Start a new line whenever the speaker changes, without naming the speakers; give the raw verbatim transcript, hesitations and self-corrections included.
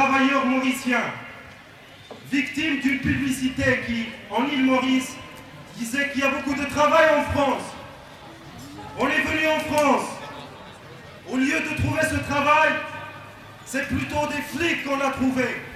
travailleurs mauriciens, victimes d'une publicité qui, en Île-Maurice, disait qu'il y a beaucoup de travail en France. On est venu en France. Au lieu de trouver ce travail, c'est plutôt des flics qu'on a trouvé.